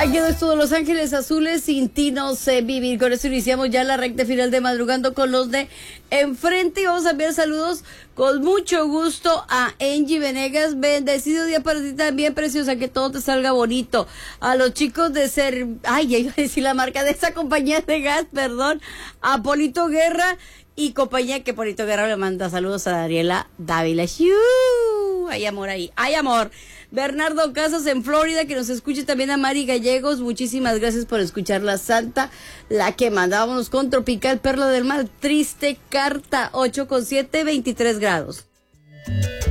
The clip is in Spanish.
Ahí quedó esto de Los Ángeles Azules, sin ti no sé vivir. Con eso iniciamos ya la recta final de Madrugando con los de enfrente. Y vamos a enviar saludos con mucho gusto a Angie Venegas. Bendecido día para ti también, preciosa, que todo te salga bonito. A los chicos de Ay, ya iba a decir la marca de esa compañía de gas, perdón. A Polito Guerra y compañía, que Polito Guerra le manda saludos a Dariela Dávila. ¡Xiu! Hay amor ahí, hay amor. Bernardo Casas en Florida, que nos escuche también a Mari Gallegos. Muchísimas gracias por escuchar La Santa, la que mandábamos con Tropical Perla del Mar. Triste carta, 8 con 7, 23 grados.